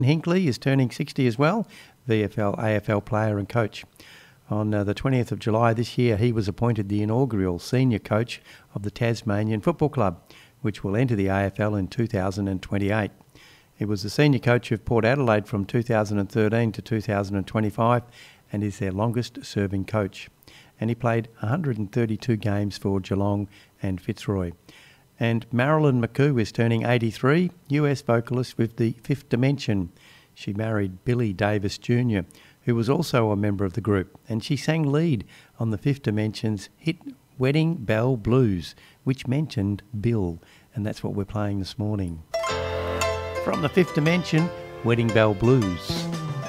Hinckley is turning 60 as well, VFL, AFL player and coach. On the 20th of July this year, he was appointed the inaugural senior coach of the Tasmanian Football Club, which will enter the AFL in 2028. He was the senior coach of Port Adelaide from 2013 to 2025 and is their longest-serving coach. And he played 132 games for Geelong and Fitzroy. And Marilyn McCoo is turning 83, US vocalist with the Fifth Dimension. She married Billy Davis Jr., who was also a member of the group, and she sang lead on the Fifth Dimension's hit Wedding Bell Blues, which mentioned Bill, and that's what we're playing this morning. From the Fifth Dimension, Wedding Bell Blues.